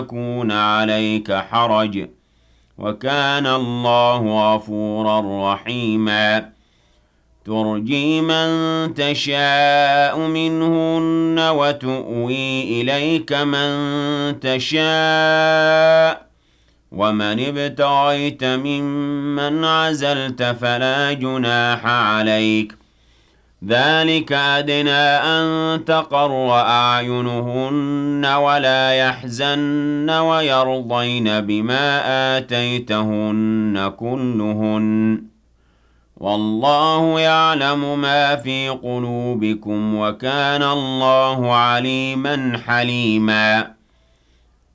يكون عليك حرج وكان الله غفورا رحيما ترجي من تشاء منهن وتؤوي إليك من تشاء ومن ابتغيت ممن عزلت فلا جناح عليك ذلك أدنى أن تقر أعينهن ولا يحزن ويرضين بما آتيتهن كلهن والله يعلم ما في قلوبكم وكان الله عليما حليما